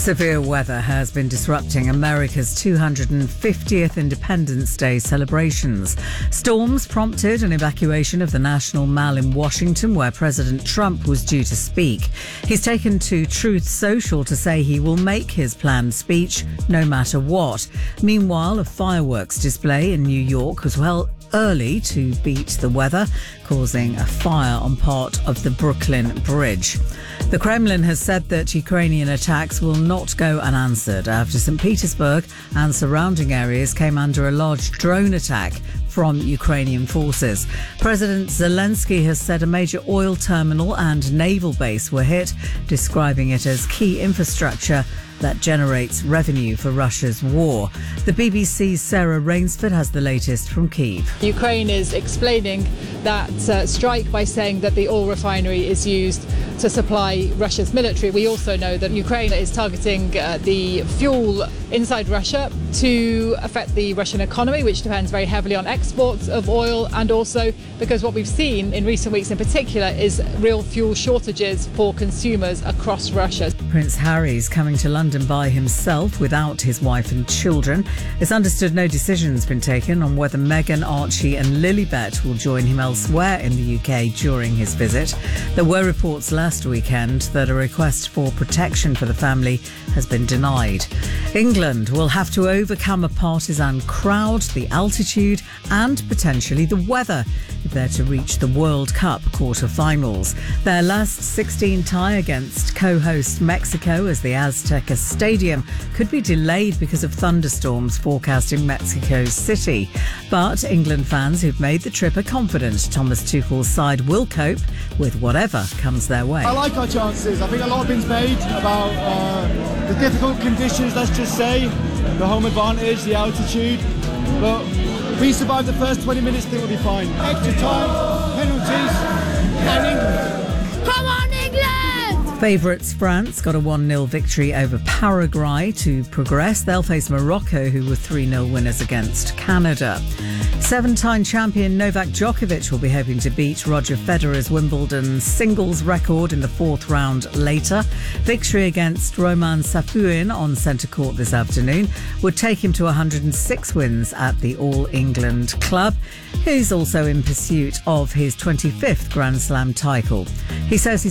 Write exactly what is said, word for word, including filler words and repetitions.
Severe weather has been disrupting America's two hundred fiftieth Independence Day celebrations. Storms prompted an evacuation of the National Mall in Washington, where President Trump was due to speak. He's taken to Truth Social to say he will make his planned speech no matter what. Meanwhile, a fireworks display in New York was well early to beat the weather, causing a fire on part of the Brooklyn Bridge. The Kremlin has said that Ukrainian attacks will not go unanswered after Saint Petersburg and surrounding areas came under a large drone attack from Ukrainian forces. President Zelensky has said a major oil terminal and naval base were hit, describing it as key infrastructure that generates revenue for Russia's war. The B B C's Sarah Rainsford has the latest from Kyiv. Ukraine is explaining that uh, strike by saying that the oil refinery is used to supply Russia's military. We also know that Ukraine is targeting uh, the fuel inside Russia to affect the Russian economy, which depends very heavily on exports of oil, and also because what we've seen in recent weeks in particular is real fuel shortages for consumers across Russia. Prince Harry's coming to London by himself without his wife and children. It's understood no decision's been taken on whether Meghan, Archie and Lilibet will join him elsewhere in the U K during his visit. There were reports last weekend that a request for protection for the family has been denied. England will have to overcome a partisan crowd, the altitude and potentially the weather if they're to reach the World Cup quarter-finals. Their last sixteen tie against co-host Mexico as the Azteca Stadium could be delayed because of thunderstorms forecast in Mexico City. But England fans who've made the trip are confident Thomas Tuchel's side will cope with whatever comes their way. I like our chances. I think a lot has been made about uh, the difficult conditions, let's just say, the home advantage, the altitude. But if we survive the first twenty minutes, I think we'll be fine. Extra time, penalties, and England. Come on, England! Favourites France got a one nil victory over Paraguay to progress. They'll face Morocco, who were three nil winners against Canada. Seven-time champion Novak Djokovic will be hoping to beat Roger Federer's Wimbledon singles record in the fourth round later. Victory against Roman Safuin on centre court this afternoon would take him to one hundred six wins at the All England club. He's also in pursuit of his twenty-fifth Grand Slam title. He says he's